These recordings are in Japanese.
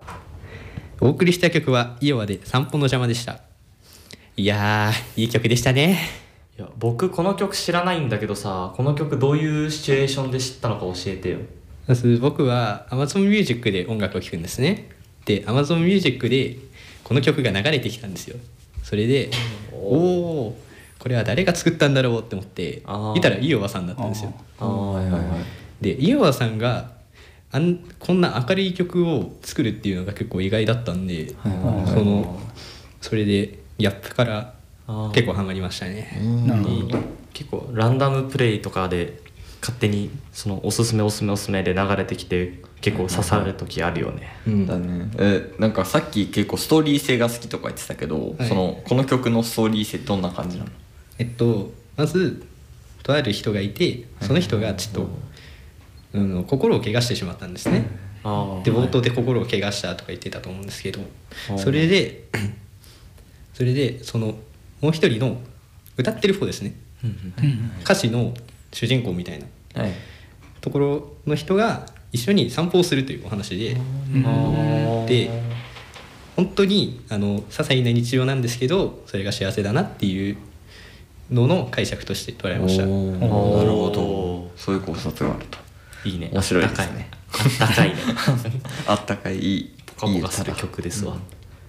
お送りした曲はイオワで散歩の邪魔でした。いやー、いい曲でしたね。 いや僕この曲知らないんだけどさ、この曲どういうシチュエーションで知ったのか教えてよ。 まず僕は Amazon Music で音楽を聴くんですね。で Amazon Music でこの曲が流れてきたんですよ。それでおー、これは誰が作ったんだろうって思って見たらイオワさんだったんですよ。 はいはいはい。 でイオワさんがこんな明るい曲を作るっていうのが結構意外だったんで、それでギャップから結構ハマりましたね。 なるほど。 結構ランダムプレイとかで勝手にそのおすすめおすすめおすすめで流れてきて結構刺さる時あるよね。 だね。なんかさっき結構ストーリー性が好きとか言ってたけど、 はい、 この曲のストーリー性どんな感じなの？ まずとある人がいて、その人がちょっと、心を怪我してしまったんですね。で冒頭で心を怪我したとか言ってたと思うんですけど、それでそのもう一人の歌ってる方ですね、歌詞の主人公みたいなところの人が一緒に散歩をするというお話で、本当に些細な日常なんですけど、それが幸せだなっていうのの解釈として捉えました。 なるほど、そういう考察があるといいね。 面白いですね。 あったかいね。 あったかい、いいポカポカする曲ですわ。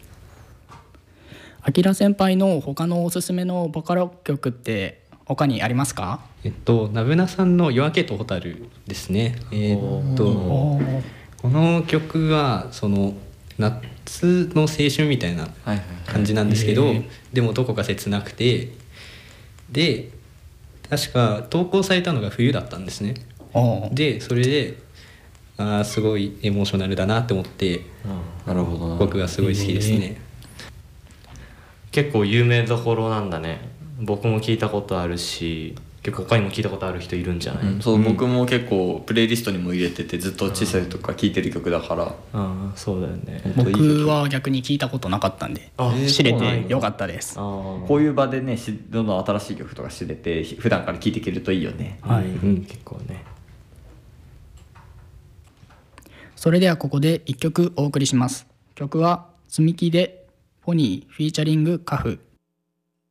あきら先輩の他のおすすめのボカロ曲って他にありますか？ ナブナさんの夜明けと蛍ですね。この曲はその夏の青春みたいな感じなんですけど、でもどこか切なくて、で確か投稿されたのが冬だったんですね。でそれですごいエモーショナルだなって思って、 なるほどな。 僕がすごい好きですね。 結構有名どころなんだね。僕も聞いたことあるし、結構他にも聞いたことある人いるんじゃない？ 僕も結構プレイリストにも入れてて、ずっと小さい時から聴いてる曲だから。 そうだよね。 僕は逆に聞いたことなかったんで知れてよかったです。 こういう場でね、どんどん新しい曲とか知れて普段から聴いていけるといいよね。 結構ね。 それではここで1曲お送りします。曲は積み木でポニーフィーチャリングカフ。